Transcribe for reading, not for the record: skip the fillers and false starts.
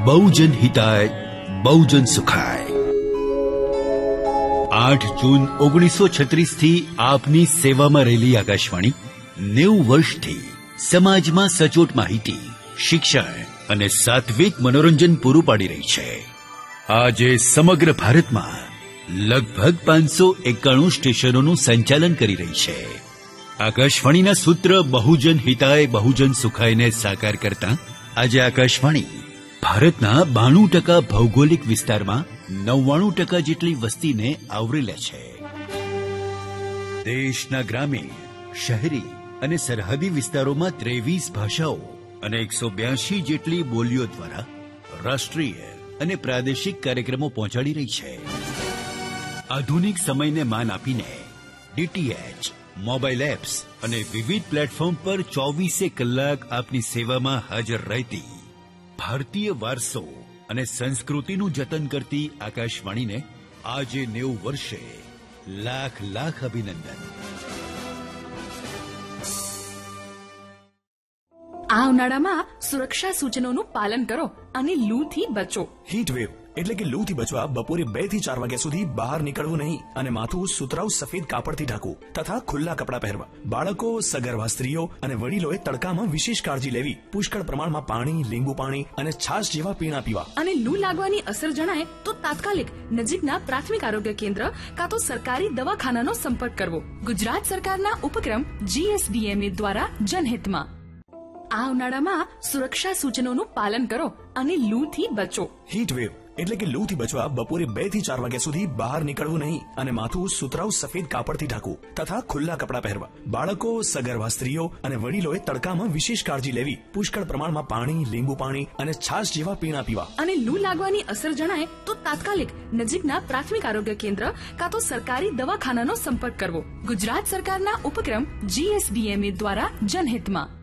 बहुजन हिताय बहुजन सुखाय। 8 જૂન 1936 થી આપની સેવામાં રહેલી આકાશવાણી 90 વર્ષથી સમાજમાં સચોટ માહિતી, શિક્ષણ અને સાત્વિક મનોરંજન પૂરું પાડી રહી છે। આજે સમગ્ર ભારતમાં લગભગ 591 સ્ટેશનોનું સંચાલન કરી રહી છે। આકાશવાણીના સૂત્ર બહુજન હિતાય બહુજન સુખાયને સાકાર કરતા આજે આકાશવાણી ભારતના 92% ભૌગોલિક વિસ્તારમાં 99% જેટલી વસ્તીને આવરી લે છે। દેશના ગ્રામીણ, શહેરી અને સરહદી વિસ્તારોમાં 23 ભાષાઓ અને 182 જેટલી બોલીઓ દ્વારા રાષ્ટ્રીય અને પ્રાદેશિક કાર્યક્રમો પહોંચાડી રહી છે। આધુનિક સમયને માન આપીને ડીટીએચ, મોબાઈલ એપ્સ અને વિવિધ પ્લેટફોર્મ પર 24 કલાક આપની સેવામાં હાજર રહેતી ભારતીય વારસો અને સંસ્કૃતિનું જતન કરતી આકાશવાણીને આજે 90 વર્ષે લાખ લાખ અભિનંદન। આ ઉનાળામાં સુરક્ષા સૂચનોનું પાલન કરો અને લૂથી બચો। હીટવેવ એટલે કે લૂથી બચવા બપોરે 2 થી 4 વાગ્યા સુધી બહાર નીકળવું નહીં અને માથું સુતરાઉ સફેદ કાપડથી ઢાંકવું તથા ખુલ્લા કપડાં પહેરવા। બાળકો, સગર્ભા સ્ત્રીઓ અને વડીલોએ તડકામાં વિશેષ કાળજી લેવી। પુષ્કળ પ્રમાણમાં પાણી, લીંબુ પાણી અને છાશ જેવા પીણા પીવા। અને લૂ લાગવાની અસર જણાય તો તાત્કાલિક નજીકના પ્રાથમિક આરોગ્ય કેન્દ્ર કાં તો સરકારી દવાખાનાનો સંપર્ક કરવો। ગુજરાત સરકારના ઉપક્રમ GSDMA દ્વારા જનહિતમાં। આ ઉનાળામાં સુરક્ષા સૂચનોનું પાલન કરો અને લૂથી બચો। હીટવેવ એટલે કે લૂથી બચવા બપોરે 2 થી 4 વાગ્યા સુધી બહાર નીકળવું નહીં અને માથું સુતરાઉ સફેદ કાપડથી ઢાંકવું તથા ખુલ્લા કપડાં પહેરવા। બાળકો, સગર્ભા સ્ત્રીઓ અને વડીલોએ તડકામાં વિશેષ કાળજી લેવી। પુષ્કળ પ્રમાણમાં પાણી, લીંબુ પાણી અને છાશ જેવા પીણા પીવા। અને લૂ લાગવાની અસર જણાય તો તાત્કાલિક નજીકના પ્રાથમિક આરોગ્ય કેન્દ્ર કાં તો સરકારી દવાખાનાનો સંપર્ક કરવો। ગુજરાત સરકારના ઉપક્રમ GSDMA દ્વારા જનહિતમાં।